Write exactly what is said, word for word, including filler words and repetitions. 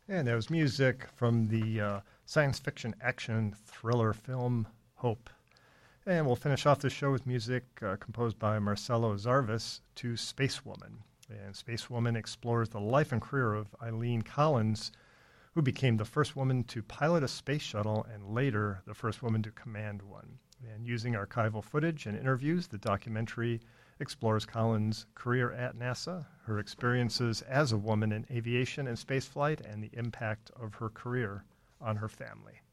And that was music from the uh, science fiction action thriller film Hope. And we'll finish off the show with music uh, composed by Marcelo Zarvis to Space Woman. And Space Woman explores the life and career of Eileen Collins, who became the first woman to pilot a space shuttle and later the first woman to command one. And using archival footage and interviews, the documentary explores Collins' career at NASA, her experiences as a woman in aviation and spaceflight, and the impact of her career on her family.